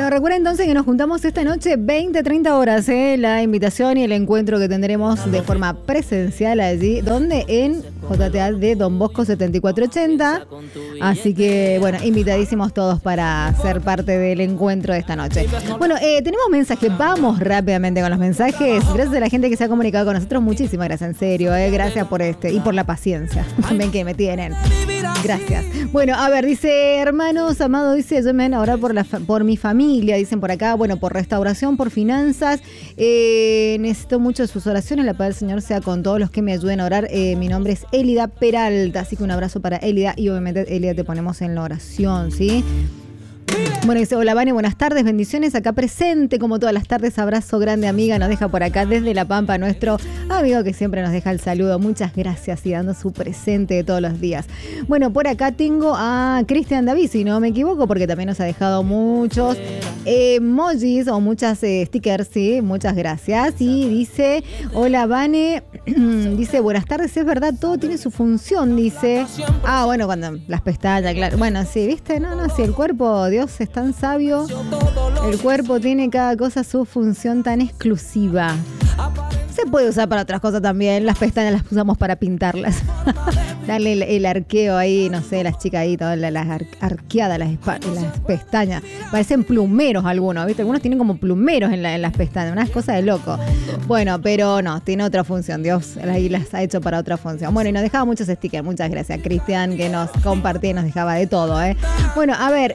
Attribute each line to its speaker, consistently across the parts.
Speaker 1: Bueno, recuerden entonces que nos juntamos esta noche 20-30 horas, la invitación y el encuentro que tendremos de forma presencial allí, donde en JTA de Don Bosco 7480. Así que, bueno, invitadísimos todos para ser parte del encuentro de esta noche. Bueno, tenemos mensajes, vamos rápidamente con los mensajes. Gracias a la gente que se ha comunicado con nosotros, muchísimas gracias, en serio, gracias por y por la paciencia también que me tienen. Gracias. Bueno, a ver, dice, hermanos, amado, dice, ayúdenme a orar por mi familia, dicen por acá, bueno, por restauración, por finanzas, necesito mucho de sus oraciones, la paz del Señor sea con todos los que me ayuden a orar. Mi nombre es Elida Peralta, así que un abrazo para Elida y obviamente Elida te ponemos en la oración, ¿sí? Bueno, dice, hola Vane, buenas tardes, bendiciones, acá presente como todas las tardes, abrazo grande amiga, nos deja por acá desde La Pampa nuestro amigo que siempre nos deja el saludo, muchas gracias y dando su presente de todos los días. Bueno, por acá tengo a Cristian David, si no me equivoco, porque también nos ha dejado muchos emojis o muchas stickers, sí, muchas gracias. Y dice, hola Vane, dice, buenas tardes, es verdad, todo tiene su función, dice. Ah, bueno, cuando las pestañas, claro, bueno, sí, viste, no, sí, el cuerpo, Dios es tan sabio, el cuerpo tiene cada cosa su función tan exclusiva. Se puede usar para otras cosas también, las pestañas las usamos para pintarlas. Darle el arqueo ahí, no sé, las chicas ahí, todas las arqueadas, las pestañas. Parecen plumeros algunos, ¿viste? Algunos tienen como plumeros en las pestañas, unas cosas de loco. Bueno, pero no, tiene otra función, Dios ahí las ha hecho para otra función. Bueno, y nos dejaba muchos stickers, muchas gracias, Cristian, que nos compartía y nos dejaba de todo, ¿eh? Bueno, a ver,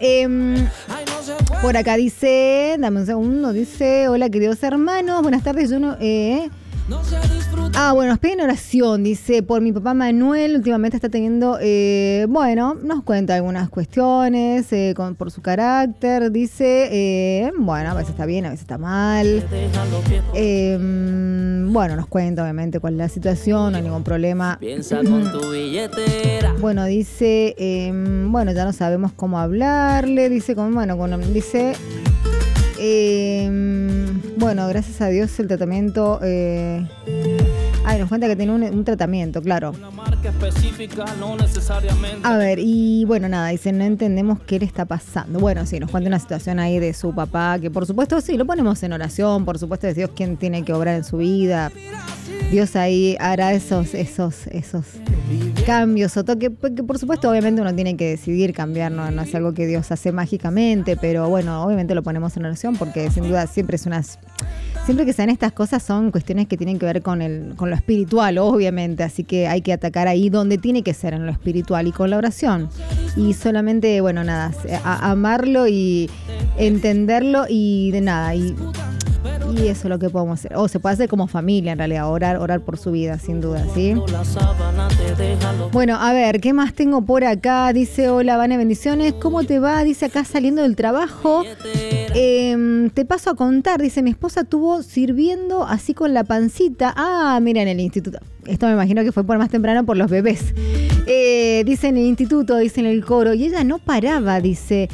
Speaker 1: por acá dice, dame un segundo, dice, hola queridos hermanos, buenas tardes, yo no... bueno, nos piden oración, dice, por mi papá Manuel, últimamente está teniendo, bueno, nos cuenta algunas cuestiones, por su carácter, dice, bueno, a veces está bien, a veces está mal, bueno, nos cuenta obviamente cuál es la situación, no hay ningún problema. Piensa con tu billetera. Bueno, dice, bueno, ya no sabemos cómo hablarle, dice, dice... bueno, gracias a Dios el tratamiento... nos cuenta que tiene un tratamiento, claro. A ver, y bueno, nada, dice, no entendemos qué le está pasando. Bueno, sí, nos cuenta una situación ahí de su papá, que por supuesto sí, lo ponemos en oración, por supuesto es Dios quien tiene que obrar en su vida. Dios ahí hará esos cambios o toque, porque por supuesto obviamente uno tiene que decidir cambiar, no es algo que Dios hace mágicamente, pero bueno, obviamente lo ponemos en oración porque sin duda siempre que sean estas cosas son cuestiones que tienen que ver con lo espiritual, obviamente, así que hay que atacar ahí donde tiene que ser, en lo espiritual y con la oración. Y solamente, bueno, nada, amarlo y entenderlo y de nada, y eso es lo que podemos hacer. O se puede hacer como familia, en realidad, orar por su vida, sin duda, ¿sí? Bueno, a ver, ¿qué más tengo por acá? Dice, hola, Vane, bendiciones. ¿Cómo te va? Dice, acá saliendo del trabajo. Te paso a contar. Dice, mi esposa estuvo sirviendo así con la pancita. Ah, mira, en el instituto. Esto me imagino que fue por más temprano por los bebés. Dice, en el instituto, dice, en el coro. Y ella no paraba, dice...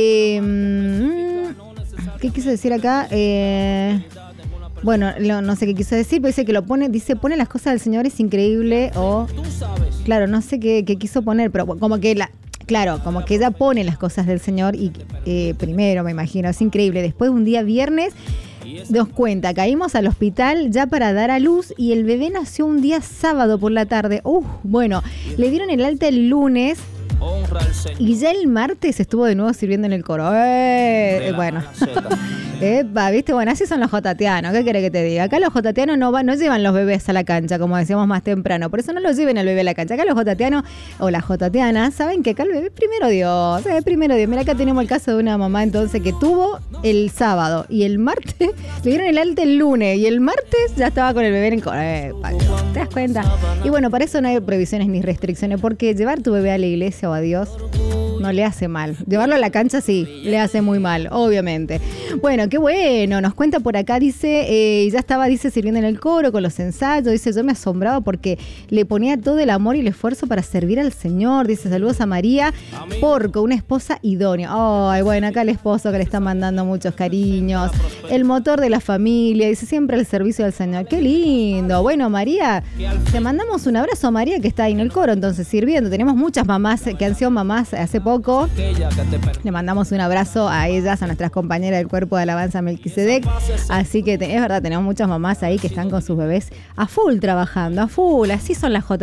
Speaker 1: ¿qué quiso decir acá? Bueno, no sé qué quiso decir, pero dice que pone las cosas del Señor, es increíble, o... Claro, no sé qué quiso poner, pero como que como que ella pone las cosas del Señor y primero, me imagino, es increíble. Después un día viernes, nos cuenta, caímos al hospital ya para dar a luz y el bebé nació un día sábado por la tarde. Bueno, le dieron el alta el lunes. Y ya el martes estuvo de nuevo sirviendo en el coro. Bueno. ¿Viste? Bueno, así son los jotatianos. ¿Qué querés que te diga? Acá los jotatianos no llevan los bebés a la cancha, como decíamos más temprano. Por eso no los lleven al bebé a la cancha. Acá los jotatianos o las jotatianas saben que acá el bebé primero Dios. Primero Dios. Mira, acá tenemos el caso de una mamá entonces que tuvo el sábado y el martes le dieron el alta el lunes y el martes ya estaba con el bebé en el coro. ¿Te das cuenta? Y bueno, para eso no hay prohibiciones ni restricciones, porque llevar tu bebé a la iglesia o a Dios no le hace mal. Llevarlo a la cancha sí, le hace muy mal, obviamente. Bueno, qué bueno, nos cuenta por acá, dice, ya estaba, dice, sirviendo en el coro con los ensayos, dice, yo me asombraba porque le ponía todo el amor y el esfuerzo para servir al Señor, dice, saludos a María Porco, una esposa idónea. Ay, bueno, acá el esposo que le está mandando muchos cariños, el motor de la familia, dice, siempre al servicio del Señor. Qué lindo. Bueno, María, te mandamos un abrazo a María que está ahí en el coro, entonces sirviendo. Tenemos muchas mamás que han sido mamás hace poco, poco. Le mandamos un abrazo a ellas, a nuestras compañeras del Cuerpo de Alabanza Melquisedec. Así que es verdad, tenemos muchas mamás ahí que están con sus bebés a full trabajando, a full. Así son las J.